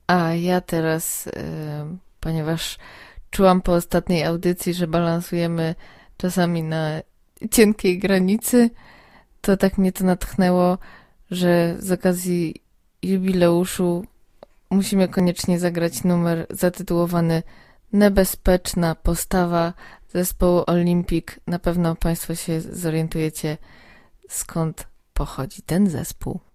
A ja teraz, ponieważ czułam po ostatniej audycji, że balansujemy czasami na cienkiej granicy, to tak mnie to natchnęło, że z okazji jubileuszu musimy koniecznie zagrać numer zatytułowany Nebezpeczna postawa zespołu Olimpik. Na pewno Państwo się zorientujecie, skąd pochodzi ten zespół.